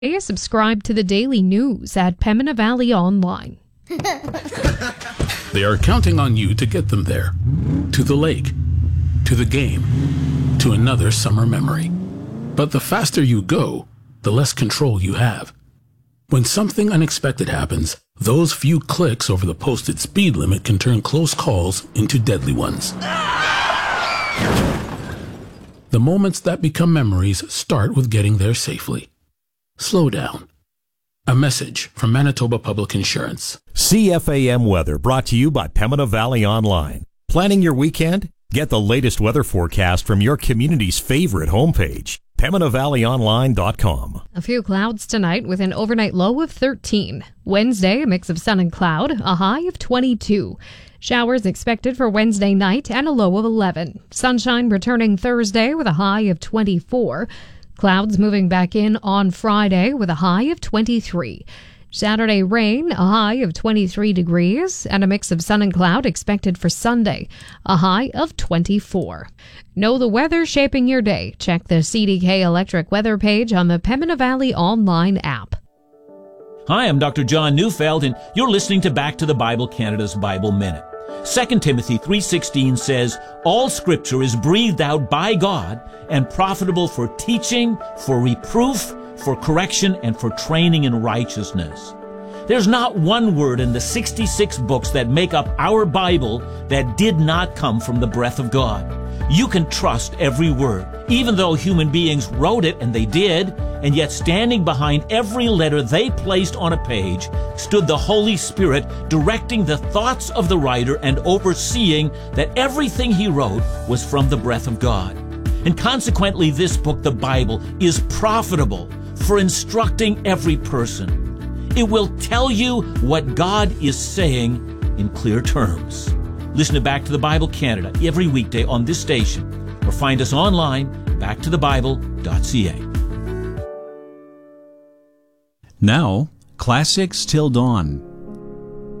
Subscribe to the daily news at Pembina Valley Online. They are counting on you to get them there. To the lake, to the game, to another summer memory. But the faster you go, the less control you have. When something unexpected happens, those few clicks over the posted speed limit can turn close calls into deadly ones. The moments that become memories start with getting there safely. Slow down. A message from Manitoba Public Insurance. CFAM weather brought to you by Pembina Valley Online. Planning your weekend? Get the latest weather forecast from your community's favorite homepage, PembinaValleyOnline.com. A few clouds tonight with an overnight low of 13. Wednesday, a mix of sun and cloud, a high of 22. Showers expected for Wednesday night and a low of 11. Sunshine returning Thursday with a high of 24. Clouds moving back in on Friday with a high of 23. Saturday rain, a high of 23 degrees, and a mix of sun and cloud expected for Sunday, a high of 24. Know the weather shaping your day. Check the CDK Electric weather page on the Pembina Valley Online app. Hi, I'm Dr. John Neufeld, and you're listening to Back to the Bible Canada's Bible Minute. 2 Timothy 3:16 says, "All Scripture is breathed out by God and profitable for teaching, for reproof, for correction, and for training in righteousness." There's not one word in the 66 books that make up our Bible that did not come from the breath of God. You can trust every word, even though human beings wrote it, and they did, and yet standing behind every letter they placed on a page stood the Holy Spirit, directing the thoughts of the writer and overseeing that everything he wrote was from the breath of God. And consequently, this book, the Bible, is profitable for instructing every person. It will tell you what God is saying in clear terms. Listen to Back to the Bible Canada every weekday on this station, or find us online, backtothebible.ca. Now, Classics Till Dawn.